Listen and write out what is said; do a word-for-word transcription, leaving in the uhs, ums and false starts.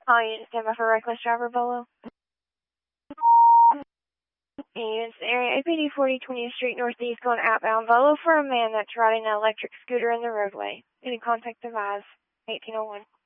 All units stand by for reckless driver, Bolo. Units, area A P D forty, twentieth Street Northeast going outbound. Bolo for a man that's riding an electric scooter in the roadway. Any contact advised. eighteen oh one.